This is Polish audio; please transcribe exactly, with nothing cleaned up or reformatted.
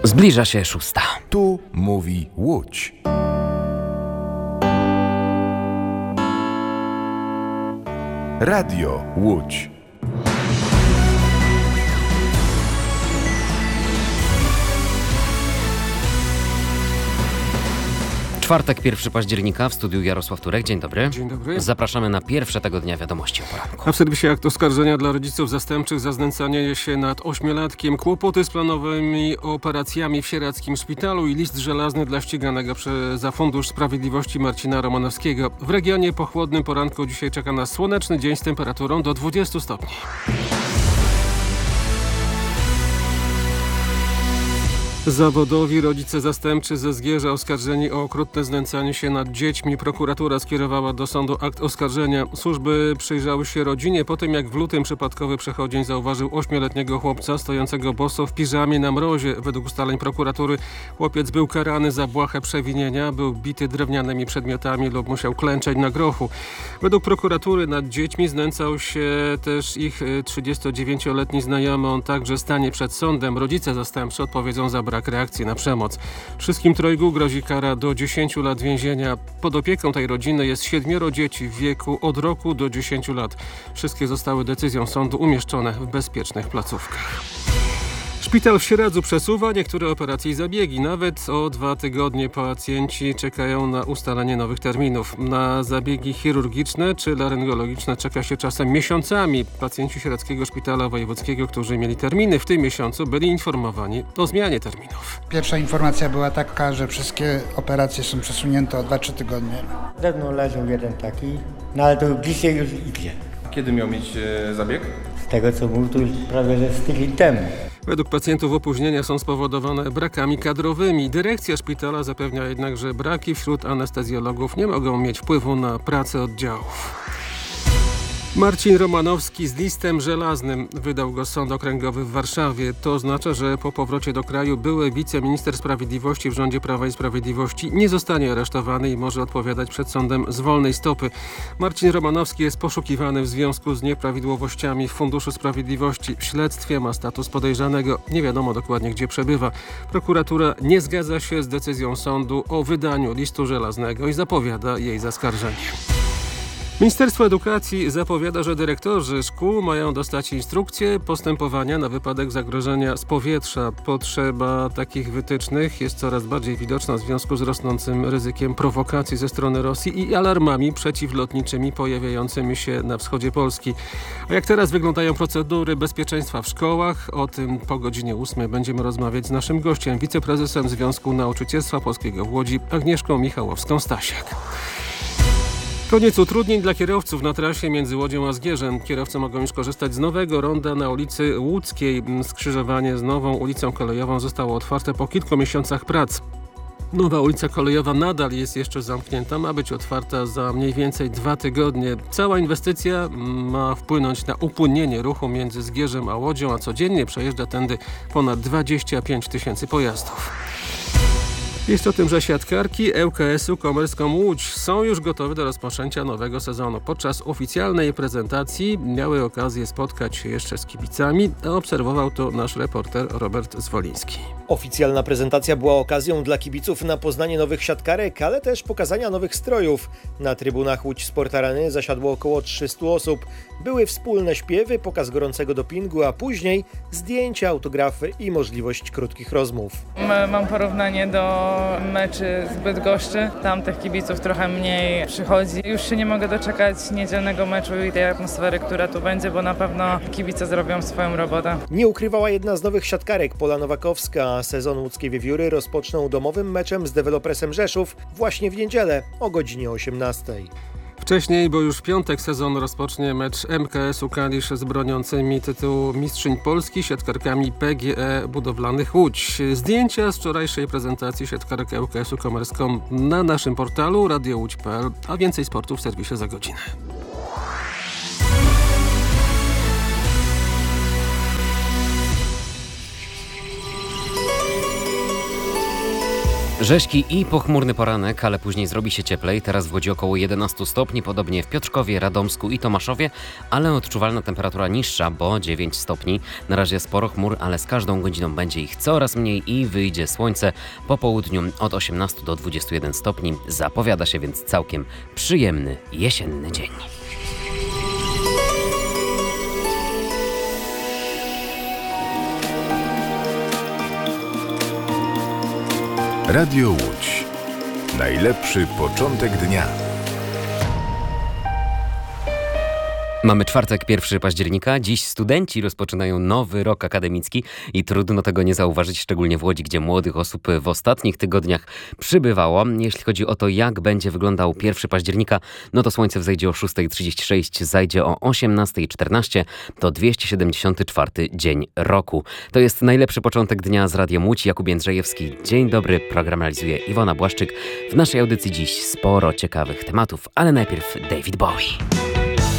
Zbliża się szósta. Tu mówi Łódź. Radio Łódź. Czwartek, pierwszego października, w studiu Jarosław Turek. Dzień dobry. Dzień dobry. Zapraszamy na pierwsze tego dnia wiadomości o poranku. A w serwisie akt oskarżenia dla rodziców zastępczych za znęcanie się nad ośmiolatkiem, kłopoty z planowymi operacjami w sieradzkim szpitalu i list żelazny dla ściganego przy, za Fundusz Sprawiedliwości Marcina Romanowskiego. W regionie po chłodnym poranku dzisiaj czeka nas słoneczny dzień z temperaturą do dwudziestu stopni. Zawodowi rodzice zastępczy ze Zgierza oskarżeni o okrutne znęcanie się nad dziećmi. Prokuratura skierowała do sądu akt oskarżenia. Służby przyjrzały się rodzinie po tym, jak w lutym przypadkowy przechodzień zauważył ośmioletniego chłopca stojącego boso w piżamie na mrozie. Według ustaleń prokuratury chłopiec był karany za błahe przewinienia, był bity drewnianymi przedmiotami lub musiał klęczeć na grochu. Według prokuratury nad dziećmi znęcał się też ich trzydziestodziewięcioletni znajomy. On także stanie przed sądem. Rodzice zastępczy odpowiedzą za brak reakcji na przemoc. Wszystkim trojgu grozi kara do dziesięciu lat więzienia. Pod opieką tej rodziny jest siedmioro dzieci w wieku od roku do dziesięciu lat. Wszystkie zostały decyzją sądu umieszczone w bezpiecznych placówkach. Szpital w Sieradzu przesuwa niektóre operacje i zabiegi. Nawet o dwa tygodnie pacjenci czekają na ustalenie nowych terminów. Na zabiegi chirurgiczne czy laryngologiczne czeka się czasem miesiącami. Pacjenci Sieradzkiego Szpitala Wojewódzkiego, którzy mieli terminy w tym miesiącu, byli informowani o zmianie terminów. Pierwsza informacja była taka, że wszystkie operacje są przesunięte o dwa trzy tygodnie. Dawno leżał jeden taki, no ale to dzisiaj już idzie. Kiedy miał mieć e, zabieg? Z tego co mówił, to już prawie że z tydzień temu. Według pacjentów opóźnienia są spowodowane brakami kadrowymi. Dyrekcja szpitala zapewnia jednak, że braki wśród anestezjologów nie mogą mieć wpływu na pracę oddziałów. Marcin Romanowski z listem żelaznym. Wydał go Sąd Okręgowy w Warszawie. To oznacza, że po powrocie do kraju były wiceminister sprawiedliwości w rządzie Prawa i Sprawiedliwości nie zostanie aresztowany i może odpowiadać przed sądem z wolnej stopy. Marcin Romanowski jest poszukiwany w związku z nieprawidłowościami w Funduszu Sprawiedliwości. W śledztwie ma status podejrzanego. Nie wiadomo dokładnie, gdzie przebywa. Prokuratura nie zgadza się z decyzją sądu o wydaniu listu żelaznego i zapowiada jej zaskarżenie. Ministerstwo Edukacji zapowiada, że dyrektorzy szkół mają dostać instrukcje postępowania na wypadek zagrożenia z powietrza. Potrzeba takich wytycznych jest coraz bardziej widoczna w związku z rosnącym ryzykiem prowokacji ze strony Rosji i alarmami przeciwlotniczymi pojawiającymi się na wschodzie Polski. A jak teraz wyglądają procedury bezpieczeństwa w szkołach? O tym po godzinie ósmej będziemy rozmawiać z naszym gościem, wiceprezesem Związku Nauczycielstwa Polskiego w Łodzi, Agnieszką Michałowską-Stasiak. Koniec utrudnień dla kierowców na trasie między Łodzią a Zgierzem. Kierowcy mogą już korzystać z nowego ronda na ulicy Łódzkiej. Skrzyżowanie z nową ulicą kolejową zostało otwarte po kilku miesiącach prac. Nowa ulica kolejowa nadal jest jeszcze zamknięta, ma być otwarta za mniej więcej dwa tygodnie. Cała inwestycja ma wpłynąć na upłynnienie ruchu między Zgierzem a Łodzią, a codziennie przejeżdża tędy ponad dwadzieścia pięć tysięcy pojazdów. Jest o tym, że siatkarki L K S-u Komerskom Łódź są już gotowe do rozpoczęcia nowego sezonu. Podczas oficjalnej prezentacji miały okazję spotkać się jeszcze z kibicami, a obserwował to nasz reporter Robert Zwoliński. Oficjalna prezentacja była okazją dla kibiców na poznanie nowych siatkarek, ale też pokazania nowych strojów. Na trybunach Łódź Sport Areny zasiadło około trzystu osób. Były wspólne śpiewy, pokaz gorącego dopingu, a później zdjęcia, autografy i możliwość krótkich rozmów. Mam porównanie do meczy z Bydgoszczy. Tam tych kibiców trochę mniej przychodzi. Już się nie mogę doczekać niedzielnego meczu i tej atmosfery, która tu będzie, bo na pewno kibice zrobią swoją robotę. Nie ukrywała jedna z nowych siatkarek, Pola Nowakowska. Sezon łódzkie wiewióry rozpoczną domowym meczem z Dewelopresem Rzeszów właśnie w niedzielę o godzinie osiemnastej. Wcześniej, bo już w piątek sezon rozpocznie mecz M K S-u Kalisz z broniącymi tytułu mistrzyń Polski siatkarkami P G E Budowlanych Łódź. Zdjęcia z wczorajszej prezentacji siatkarek L K S-u Komerskom na naszym portalu radio łódź kropka p l, a więcej sportu w serwisie za godzinę. Rzeźki i pochmurny poranek, ale później zrobi się cieplej. Teraz w Łodzi około jedenaście stopni, podobnie w Piotrkowie, Radomsku i Tomaszowie, ale odczuwalna temperatura niższa, bo dziewięć stopni. Na razie sporo chmur, ale z każdą godziną będzie ich coraz mniej i wyjdzie słońce. Po południu od osiemnastu do dwudziestu jeden stopni. Zapowiada się więc całkiem przyjemny jesienny dzień. Radio Łódź. Najlepszy początek dnia. Mamy czwartek, pierwszego października. Dziś studenci rozpoczynają nowy rok akademicki i trudno tego nie zauważyć, szczególnie w Łodzi, gdzie młodych osób w ostatnich tygodniach przybywało. Jeśli chodzi o to, jak będzie wyglądał pierwszego października, no to słońce wzejdzie o szósta trzydzieści sześć, zajdzie o osiemnasta czternaście. To dwieście siedemdziesiąty czwarty dzień roku. To jest najlepszy początek dnia z Radiem Łódź. Jakub Jędrzejewski. Dzień dobry, program realizuje Iwona Błaszczyk. W naszej audycji dziś sporo ciekawych tematów, ale najpierw David Bowie.